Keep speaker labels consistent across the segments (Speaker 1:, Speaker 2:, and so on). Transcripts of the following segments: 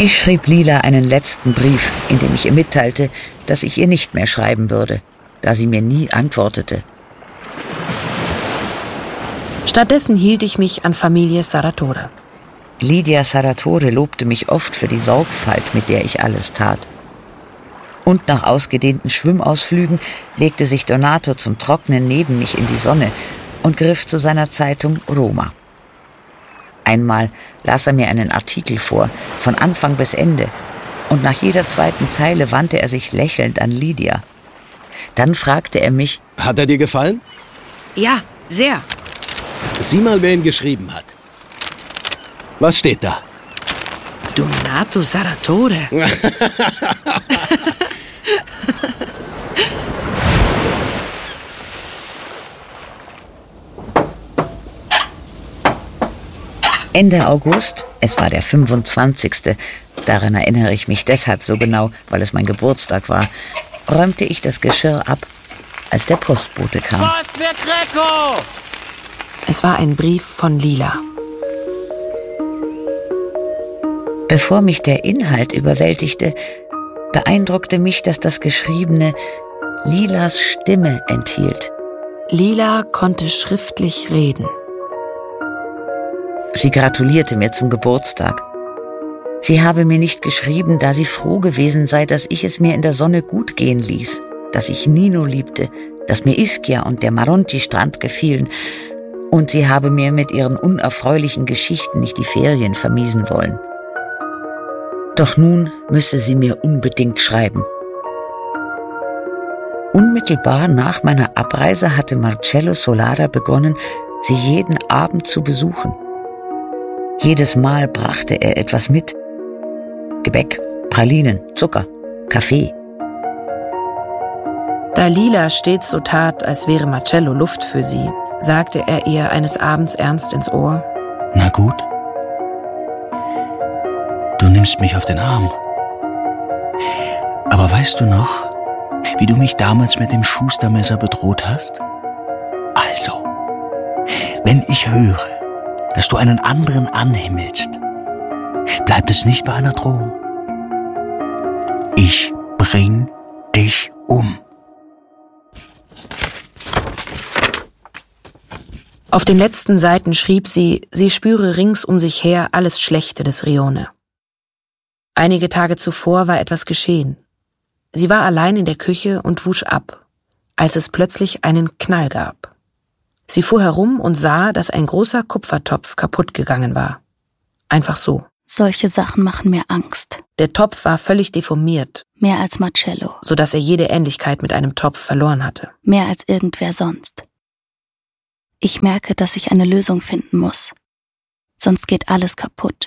Speaker 1: Ich schrieb Lila einen letzten Brief, in dem ich ihr mitteilte, dass ich ihr nicht mehr schreiben würde, da sie mir nie antwortete.
Speaker 2: Stattdessen hielt ich mich an Familie Sarratore.
Speaker 1: Lydia Sarratore lobte mich oft für die Sorgfalt, mit der ich alles tat. Und nach ausgedehnten Schwimmausflügen legte sich Donato zum Trocknen neben mich in die Sonne und griff zu seiner Zeitung Roma. Einmal las er mir einen Artikel vor, von Anfang bis Ende, und nach jeder zweiten Zeile wandte er sich lächelnd an Lydia. Dann fragte er mich:
Speaker 3: Hat er dir gefallen?
Speaker 2: Ja, sehr.
Speaker 3: Sieh mal, wer ihn geschrieben hat. Was steht da?
Speaker 2: Donato Sarratore.
Speaker 1: Ende August, es war der 25., daran erinnere ich mich deshalb so genau, weil es mein Geburtstag war, räumte ich das Geschirr ab, als der Postbote kam.
Speaker 4: Post für Greco!
Speaker 2: Es war ein Brief von Lila.
Speaker 1: Bevor mich der Inhalt überwältigte, beeindruckte mich, dass das Geschriebene Lilas Stimme enthielt.
Speaker 2: Lila konnte schriftlich reden.
Speaker 1: Sie gratulierte mir zum Geburtstag. Sie habe mir nicht geschrieben, da sie froh gewesen sei, dass ich es mir in der Sonne gut gehen ließ, dass ich Nino liebte, dass mir Ischia und der Maronti-Strand gefielen, und sie habe mir mit ihren unerfreulichen Geschichten nicht die Ferien vermiesen wollen. Doch nun müsse sie mir unbedingt schreiben. Unmittelbar nach meiner Abreise hatte Marcello Solara begonnen, sie jeden Abend zu besuchen. Jedes Mal brachte er etwas mit: Gebäck, Pralinen, Zucker, Kaffee.
Speaker 2: Da Lila stets so tat, als wäre Marcello Luft für sie, sagte er ihr eines Abends ernst ins Ohr:
Speaker 5: Na gut, du nimmst mich auf den Arm. Aber weißt du noch, wie du mich damals mit dem Schustermesser bedroht hast? Also, wenn ich höre, dass du einen anderen anhimmelst, bleibt es nicht bei einer Drohung. Ich bring dich um.
Speaker 2: Auf den letzten Seiten schrieb sie, sie spüre rings um sich her alles Schlechte des Rione. Einige Tage zuvor war etwas geschehen. Sie war allein in der Küche und wusch ab, als es plötzlich einen Knall gab. Sie fuhr herum und sah, dass ein großer Kupfertopf kaputt gegangen war. Einfach so.
Speaker 6: Solche Sachen machen mir Angst.
Speaker 2: Der Topf war völlig deformiert.
Speaker 6: Mehr als Marcello.
Speaker 2: Sodass er jede Ähnlichkeit mit einem Topf verloren hatte.
Speaker 6: Mehr als irgendwer sonst. Ich merke, dass ich eine Lösung finden muss. Sonst geht alles kaputt.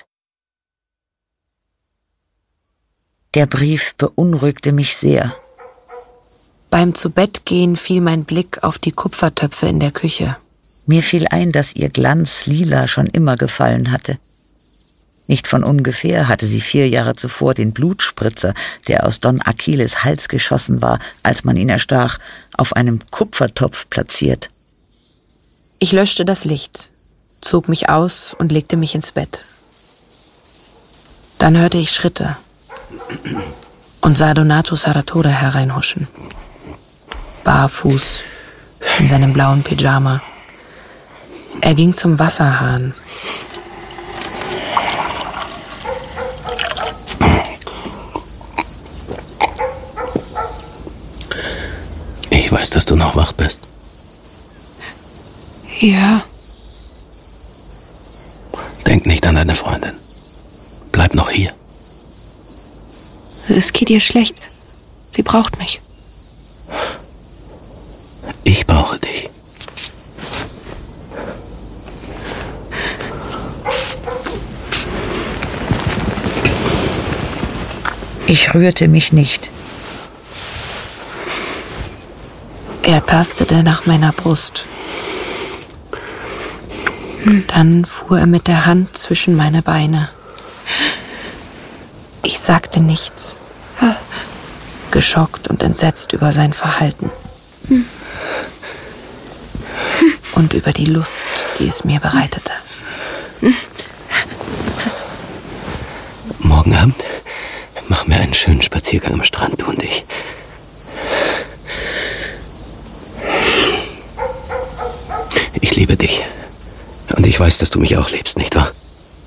Speaker 1: Der Brief beunruhigte mich sehr.
Speaker 2: Beim Zubettgehen fiel mein Blick auf die Kupfertöpfe in der Küche.
Speaker 1: Mir fiel ein, dass ihr Glanz Lila schon immer gefallen hatte. Nicht von ungefähr hatte sie 4 Jahre zuvor den Blutspritzer, der aus Don Achilles Hals geschossen war, als man ihn erstach, auf einem Kupfertopf platziert.
Speaker 2: Ich löschte das Licht, zog mich aus und legte mich ins Bett. Dann hörte ich Schritte und sah Donato Sarratore hereinhuschen. Barfuß, in seinem blauen Pyjama. Er ging zum Wasserhahn.
Speaker 5: Ich weiß, dass du noch wach bist.
Speaker 2: Ja.
Speaker 5: Denk nicht an deine Freundin. Bleib noch hier.
Speaker 2: Es geht ihr schlecht. Sie braucht mich.
Speaker 5: Ich brauche dich.
Speaker 1: Ich rührte mich nicht.
Speaker 2: Er tastete nach meiner Brust. Dann fuhr er mit der Hand zwischen meine Beine. Ich sagte nichts, geschockt und entsetzt über sein Verhalten. Und über die Lust, die es mir bereitete.
Speaker 5: Morgen
Speaker 3: Morgen Abend machen wir einen schönen Spaziergang am Strand, du und ich. Ich liebe dich. Und ich weiß, dass du mich auch liebst, nicht wahr?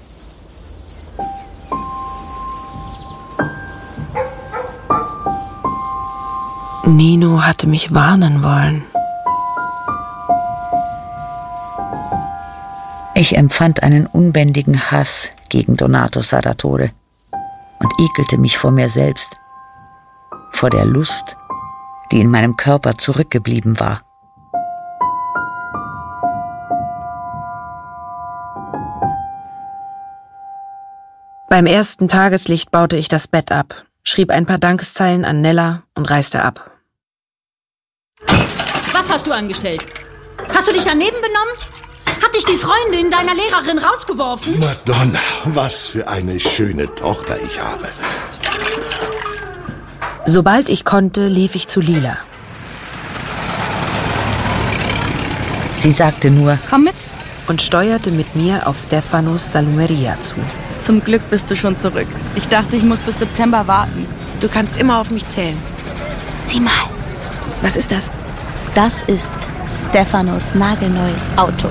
Speaker 2: Nino hatte mich warnen wollen.
Speaker 1: Ich empfand einen unbändigen Hass gegen Donato Saratore und ekelte mich vor mir selbst, vor der Lust, die in meinem Körper zurückgeblieben war.
Speaker 2: Beim ersten Tageslicht baute ich das Bett ab, schrieb ein paar Dankeszeilen an Nella und reiste ab.
Speaker 4: Was hast du angestellt? Hast du dich daneben benommen? Hat dich die Freundin deiner Lehrerin rausgeworfen?
Speaker 7: Madonna, was für eine schöne Tochter ich habe.
Speaker 2: Sobald ich konnte, lief ich zu Lila.
Speaker 1: Sie sagte nur,
Speaker 6: Komm mit.
Speaker 2: Und steuerte mit mir auf Stefanos Salumeria zu.
Speaker 8: Zum Glück bist du schon zurück. Ich dachte, ich muss bis September warten.
Speaker 2: Du kannst immer auf mich zählen.
Speaker 6: Sieh mal,
Speaker 2: Was ist das?
Speaker 6: das ist Stefanos nagelneues Auto.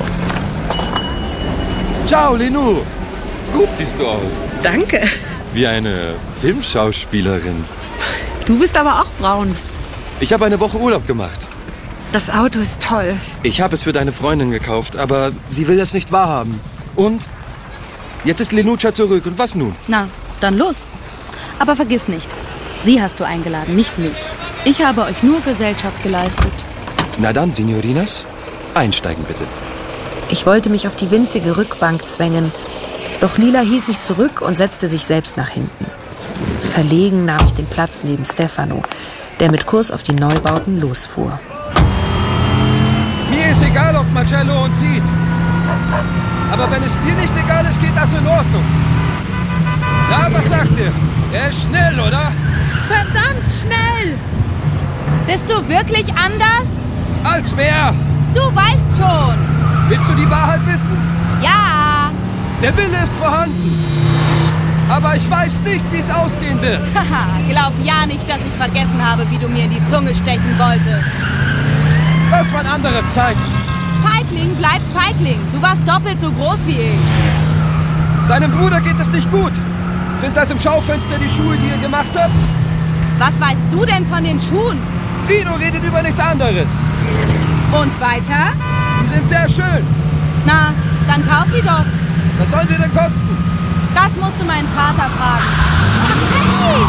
Speaker 9: Ciao, Lenou. Gut siehst du aus.
Speaker 2: Danke.
Speaker 9: Wie eine Filmschauspielerin.
Speaker 2: Du bist aber auch braun.
Speaker 9: Ich habe eine Woche Urlaub gemacht.
Speaker 2: Das Auto ist toll.
Speaker 9: Ich habe es für deine Freundin gekauft, aber sie will es nicht wahrhaben. Und? Jetzt ist Lenucha zurück. Und was nun?
Speaker 8: Na, dann los. Aber vergiss nicht, sie hast du eingeladen, nicht mich. Ich habe euch nur Gesellschaft geleistet.
Speaker 9: Na dann, Signorinas, einsteigen bitte.
Speaker 2: Ich wollte mich auf die winzige Rückbank zwängen, doch Lila hielt mich zurück und setzte sich selbst nach hinten. Verlegen nahm ich den Platz neben Stefano, der mit Kurs auf die Neubauten losfuhr.
Speaker 9: Mir ist egal, ob Marcello uns sieht. Aber wenn es dir nicht egal ist, geht das in Ordnung. Na, was sagt ihr? Er ist schnell, oder?
Speaker 8: Verdammt schnell! Bist du wirklich anders?
Speaker 9: Als wer?
Speaker 8: Du weißt schon.
Speaker 9: Willst du die Wahrheit wissen?
Speaker 8: Ja.
Speaker 9: Der Wille ist vorhanden. Aber ich weiß nicht, wie es ausgehen wird.
Speaker 8: Haha, glaub ja nicht, dass ich vergessen habe, wie du mir in die Zunge stechen wolltest.
Speaker 9: Das waren andere Zeiten.
Speaker 8: Feigling bleibt Feigling. Du warst doppelt so groß wie ich.
Speaker 9: Deinem Bruder geht es nicht gut. Sind das im Schaufenster die Schuhe, die ihr gemacht habt?
Speaker 8: Was weißt du denn von den Schuhen?
Speaker 9: Lino redet über nichts anderes.
Speaker 8: Und weiter?
Speaker 9: Sie sind sehr schön.
Speaker 8: Na, dann kauf sie doch.
Speaker 9: Was sollen sie denn kosten?
Speaker 8: Das musst du meinen Vater fragen. Hey!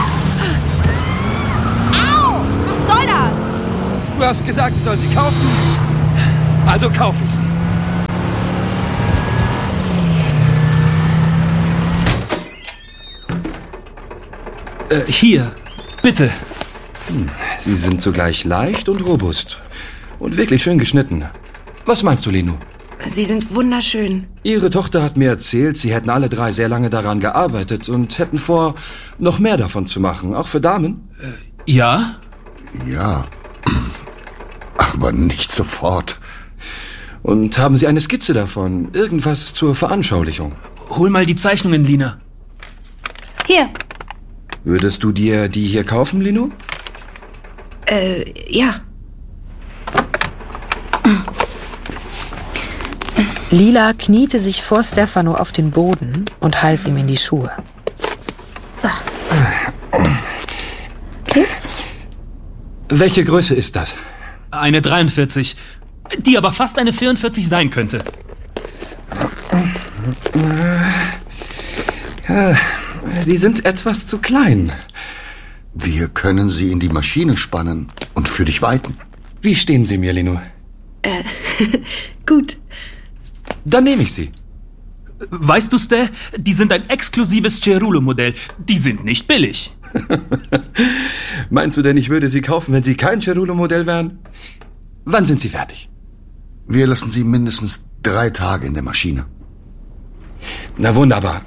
Speaker 8: Au! Was soll das?
Speaker 9: Du hast gesagt, ich soll sie kaufen. Also kaufe ich sie.
Speaker 10: Hier, bitte.
Speaker 9: Sie sind zugleich leicht und robust. Und wirklich schön geschnitten. Was meinst du, Lino?
Speaker 2: Sie sind wunderschön.
Speaker 9: Ihre Tochter hat mir erzählt, sie hätten alle drei sehr lange daran gearbeitet und hätten vor, noch mehr davon zu machen, auch für Damen.
Speaker 10: Ja?
Speaker 7: Ja, aber nicht sofort.
Speaker 9: Und haben Sie eine Skizze davon? Irgendwas zur Veranschaulichung?
Speaker 10: Hol mal die Zeichnungen, Lina.
Speaker 8: Hier.
Speaker 9: Würdest du dir die hier kaufen, Lino?
Speaker 2: Ja. Lila kniete sich vor Stefano auf den Boden und half ihm in die Schuhe.
Speaker 8: So. Geht's?
Speaker 9: Welche Größe ist das?
Speaker 10: Eine 43, die aber fast eine 44 sein könnte.
Speaker 9: Sie sind etwas zu klein.
Speaker 7: Wir können sie in die Maschine spannen und für dich weiten.
Speaker 9: Wie stehen Sie mir, Lino?
Speaker 2: Gut.
Speaker 9: Dann nehme ich sie.
Speaker 10: Weißt du, Ste, die sind ein exklusives Cerulo-Modell. Die sind nicht billig.
Speaker 9: Meinst du denn, ich würde sie kaufen, wenn sie kein Cerulo-Modell wären? Wann sind sie fertig?
Speaker 7: Wir lassen sie mindestens 3 Tage in der Maschine.
Speaker 9: Na wunderbar.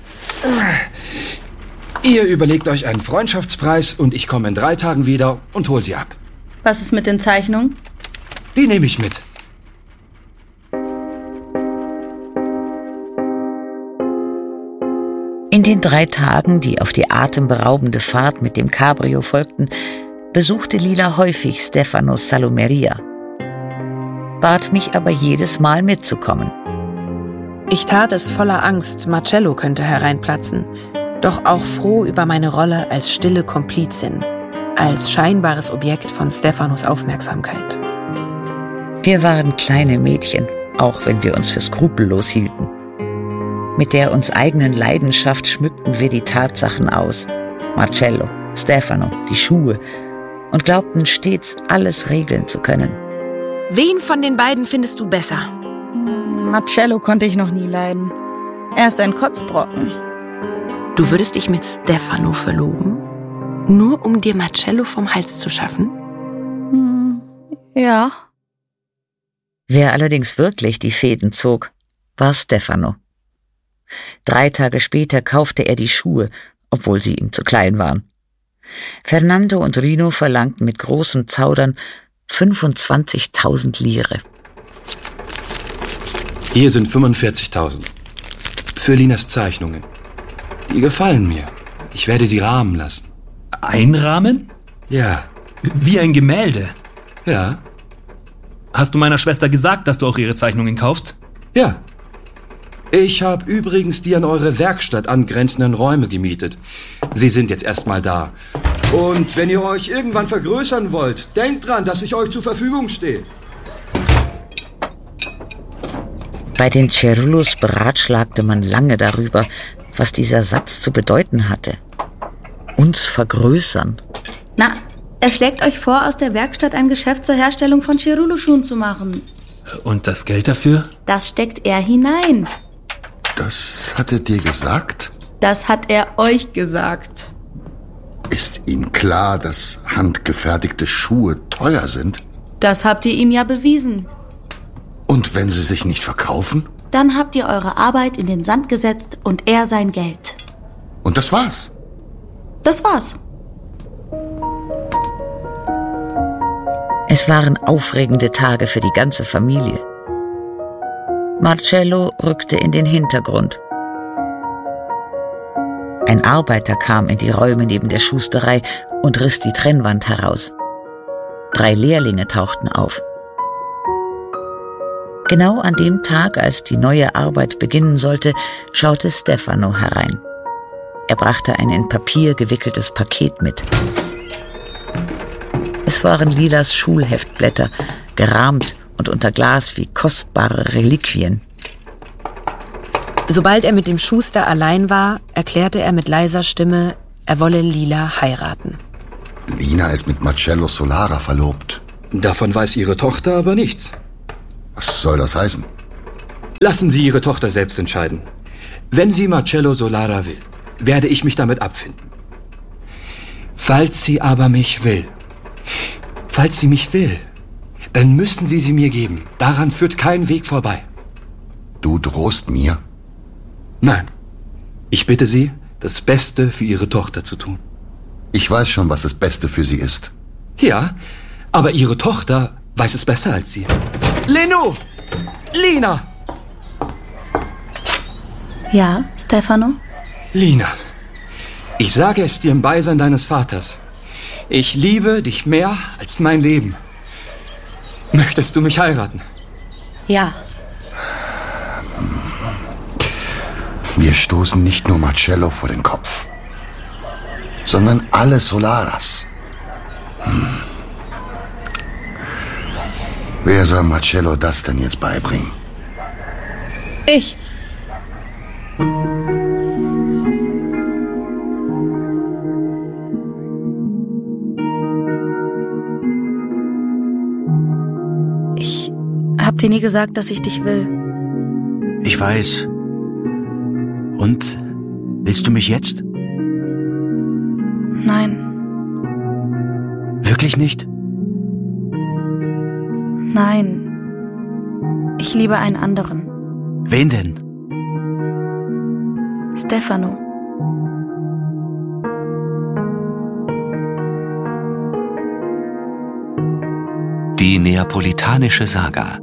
Speaker 9: Ihr überlegt euch einen Freundschaftspreis und ich komme in 3 Tagen wieder und hol sie ab.
Speaker 8: Was ist mit den Zeichnungen?
Speaker 9: Die nehme ich mit.
Speaker 1: In In den 3 Tagen, die auf die atemberaubende Fahrt mit dem Cabrio folgten, besuchte Lila häufig Stefanos Salumeria, bat mich aber jedes Mal mitzukommen.
Speaker 2: Ich tat es voller Angst, Marcello könnte hereinplatzen, doch auch froh über meine Rolle als stille Komplizin, als scheinbares Objekt von Stefanos Aufmerksamkeit.
Speaker 1: Wir waren kleine Mädchen, auch wenn wir uns für skrupellos hielten. Mit der uns eigenen Leidenschaft schmückten wir die Tatsachen aus. Marcello, Stefano, die Schuhe, und glaubten stets alles regeln zu können.
Speaker 2: Wen von den beiden findest du besser?
Speaker 11: Marcello konnte ich noch nie leiden. Er ist ein Kotzbrocken.
Speaker 2: Du würdest dich mit Stefano verloben? Nur um dir Marcello vom Hals zu schaffen?
Speaker 11: Ja.
Speaker 1: Wer allerdings wirklich die Fäden zog, war Stefano. 3 Tage später kaufte er die Schuhe, obwohl sie ihm zu klein waren. Fernando und Rino verlangten mit großem Zaudern 25.000 Lire.
Speaker 12: Hier sind 45.000. Für Linas Zeichnungen. Die gefallen mir. Ich werde sie rahmen lassen.
Speaker 10: Einrahmen?
Speaker 12: Ja.
Speaker 10: Wie ein Gemälde?
Speaker 12: Ja.
Speaker 10: Hast du meiner Schwester gesagt, dass du auch ihre Zeichnungen kaufst?
Speaker 12: Ja. Ich habe übrigens die an eure Werkstatt angrenzenden Räume gemietet. Sie sind jetzt erstmal da. Und wenn ihr euch irgendwann vergrößern wollt, denkt dran, dass ich euch zur Verfügung stehe.
Speaker 1: Bei den Cerullos beratschlagte man lange darüber, was dieser Satz zu bedeuten hatte. Uns vergrößern.
Speaker 8: Na, er schlägt euch vor, aus der Werkstatt ein Geschäft zur Herstellung von Cerullo-Schuhen zu machen.
Speaker 10: Und das Geld dafür?
Speaker 8: Das steckt er hinein.
Speaker 7: Das hat er dir gesagt?
Speaker 8: Das hat er euch gesagt.
Speaker 7: Ist ihm klar, dass handgefertigte Schuhe teuer sind?
Speaker 8: Das habt ihr ihm ja bewiesen.
Speaker 7: Und wenn sie sich nicht verkaufen?
Speaker 8: Dann habt ihr eure Arbeit in den Sand gesetzt und er sein Geld.
Speaker 7: Und das war's?
Speaker 8: Das war's.
Speaker 1: Es waren aufregende Tage für die ganze Familie. Marcello rückte in den Hintergrund. Ein Arbeiter kam in die Räume neben der Schusterei und riss die Trennwand heraus. 3 Lehrlinge tauchten auf. Genau an dem Tag, als die neue Arbeit beginnen sollte, schaute Stefano herein. Er brachte ein in Papier gewickeltes Paket mit. Es waren Lilas Schulheftblätter, gerahmt und unter Glas wie kostbare Reliquien.
Speaker 2: Sobald er mit dem Schuster allein war, erklärte er mit leiser Stimme, er wolle Lila heiraten.
Speaker 7: Lina ist mit Marcello Solara verlobt.
Speaker 12: Davon weiß ihre Tochter aber nichts.
Speaker 7: Was soll das heißen?
Speaker 12: Lassen Sie Ihre Tochter selbst entscheiden. Wenn sie Marcello Solara will, werde ich mich damit abfinden. Falls sie aber mich will, dann müssen Sie sie mir geben. Daran führt kein Weg vorbei.
Speaker 7: Du drohst mir?
Speaker 12: Nein. Ich bitte Sie, das Beste für Ihre Tochter zu tun.
Speaker 7: Ich weiß schon, was das Beste für sie ist.
Speaker 12: Ja, aber Ihre Tochter weiß es besser als Sie. Leno! Lina!
Speaker 8: Ja, Stefano?
Speaker 12: Lina, ich sage es dir im Beisein deines Vaters. Ich liebe dich mehr als mein Leben. Möchtest du mich heiraten?
Speaker 8: Ja.
Speaker 7: Wir stoßen nicht nur Marcello vor den Kopf, sondern alle Solaras. Wer soll Marcello das denn jetzt beibringen?
Speaker 11: Ich.
Speaker 8: Ich hab dir nie gesagt, dass ich dich will.
Speaker 5: Ich weiß. Und? Willst du mich jetzt?
Speaker 8: Nein.
Speaker 5: Wirklich nicht?
Speaker 8: Nein. Ich liebe einen anderen.
Speaker 5: Wen denn?
Speaker 8: Stefano.
Speaker 13: Die neapolitanische Saga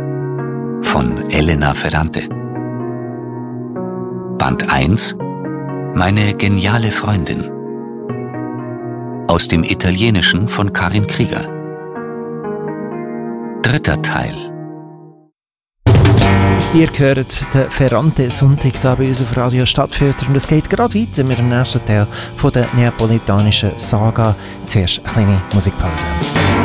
Speaker 13: von Elena Ferrante. Band 1, Meine geniale Freundin. Aus dem Italienischen von Karin Krieger. 3. Teil.
Speaker 14: Ihr hört den Ferrante-Sonntag hier bei uns auf Radio Stadtfilter und es geht gerade weiter mit dem nächsten Teil von der neapolitanischen Saga. Zuerst eine kleine Musikpause.